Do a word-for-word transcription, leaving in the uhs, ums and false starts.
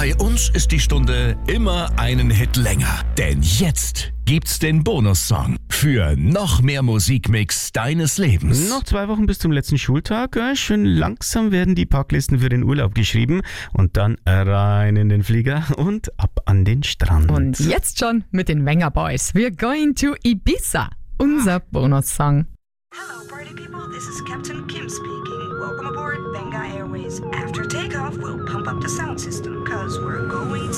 Bei uns ist die Stunde immer einen Hit länger. Denn jetzt gibt's den Bonussong für noch mehr Musikmix deines Lebens. Noch zwei Wochen bis zum letzten Schultag. Schön langsam werden die Packlisten für den Urlaub geschrieben. Und dann rein in den Flieger und ab an den Strand. Und jetzt schon mit den Wenger Boys. We're going to Ibiza. Unser Bonussong. Hello, party people. This is Captain Kim speaking. Welcome aboard Venga Airways. After takeoff, we'll pump up the sound system, cause we're going